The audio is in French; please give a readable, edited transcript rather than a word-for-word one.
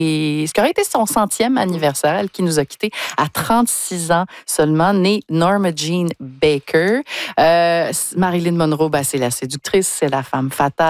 ce qui aurait été son 100e anniversaire, elle qui nous a quittés à 36 ans seulement, née Norma Jean Baker. Marilyn Monroe, c'est la séductrice, c'est la femme fatale.